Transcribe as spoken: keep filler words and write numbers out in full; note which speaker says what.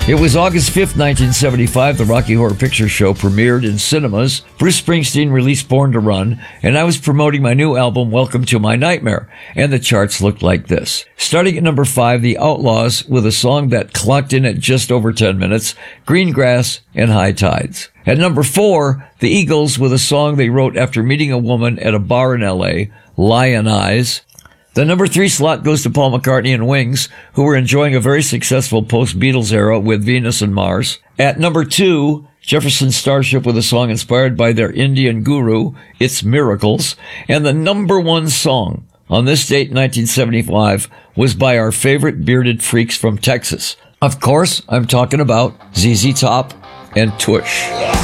Speaker 1: It was August fifth, nineteen seventy-five. The Rocky Horror Picture Show premiered in cinemas. Bruce Springsteen released Born to Run, and I was promoting my new album, Welcome to My Nightmare, and the charts looked like this. Starting at number five, The Outlaws with a song that clocked in at just over ten minutes, Green Grass and High Tides. At number four, The Eagles with a song they wrote after meeting a woman at a bar in L A, Lion Eyes. The number three slot goes to Paul McCartney and Wings, who were enjoying a very successful post-Beatles era with Venus and Mars. At number two, Jefferson Starship with a song inspired by their Indian guru, It's Miracles. And the number one song on this date in nineteen seventy-five was by our favorite bearded freaks from Texas. Of course, I'm talking about Z Z Top and Tush.